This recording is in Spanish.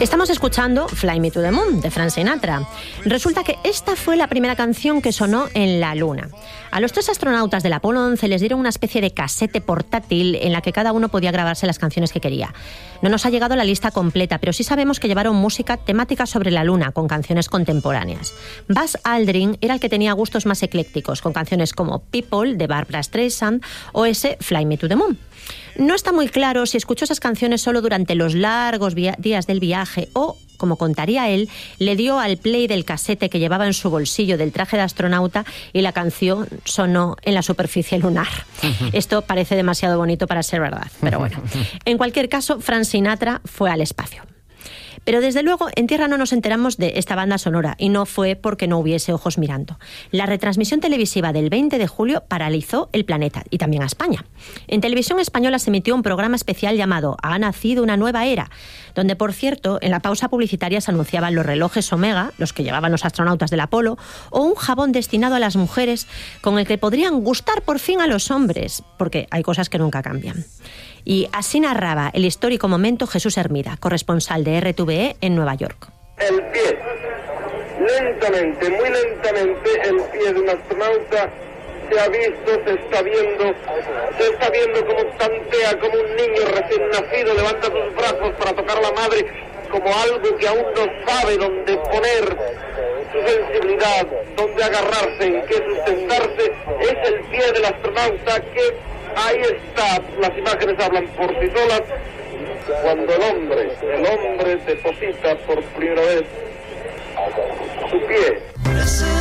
Estamos escuchando Fly Me to the Moon, de Frank Sinatra. Resulta que esta fue la primera canción que sonó en la Luna. A los 3 astronautas del Apolo 11 les dieron una especie de casete portátil en la que cada uno podía grabarse las canciones que quería. No nos ha llegado la lista completa, pero sí sabemos que llevaron música temática sobre la Luna, con canciones contemporáneas. Buzz Aldrin era el que tenía gustos más eclécticos, con canciones como People, de Barbra Streisand, o ese Fly Me to the Moon. No está muy claro si escuchó esas canciones solo durante los largos días del viaje o, como contaría él, le dio al play del casete que llevaba en su bolsillo del traje de astronauta y la canción sonó en la superficie lunar. Esto parece demasiado bonito para ser verdad, pero bueno. En cualquier caso, Frank Sinatra fue al espacio. Pero desde luego en Tierra no nos enteramos de esta banda sonora y no fue porque no hubiese ojos mirando. La retransmisión televisiva del 20 de julio paralizó el planeta y también a España. En Televisión Española se emitió un programa especial llamado Ha nacido una nueva era, donde, por cierto, en la pausa publicitaria se anunciaban los relojes Omega, los que llevaban los astronautas del Apolo, o un jabón destinado a las mujeres con el que podrían gustar por fin a los hombres, porque hay cosas que nunca cambian. Y así narraba el histórico momento Jesús Hermida, corresponsal de RTVE en Nueva York. El pie, lentamente, muy lentamente, el pie de un astronauta se ha visto, se está viendo como tantea, como un niño recién nacido levanta sus brazos para tocar a la madre, como algo que aún no sabe dónde poner su sensibilidad, dónde agarrarse, en qué sustentarse. Es el pie del astronauta que... Ahí está, las imágenes hablan por sí solas, cuando el hombre deposita por primera vez su pie.